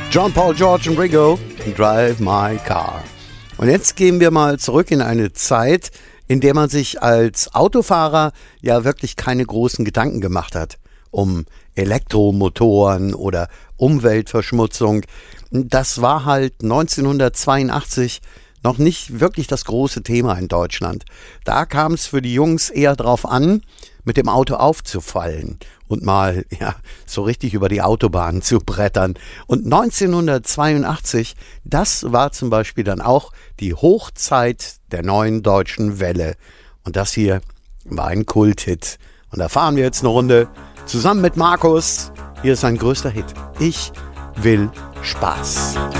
John Paul, George und Ringo, Drive My Car. Und jetzt gehen wir mal zurück in eine Zeit, in der man sich als Autofahrer ja wirklich keine großen Gedanken gemacht hat um Elektromotoren oder Umweltverschmutzung. Das war halt 1982 noch nicht wirklich das große Thema in Deutschland. Da kam es für die Jungs eher drauf an, mit dem Auto aufzufallen und mal so richtig über die Autobahn zu brettern. Und 1982, das war zum Beispiel dann auch die Hochzeit der neuen deutschen Welle. Und das hier war ein Kulthit. Und da fahren wir jetzt eine Runde zusammen mit Markus. Hier ist sein größter Hit. Ich will Spaß.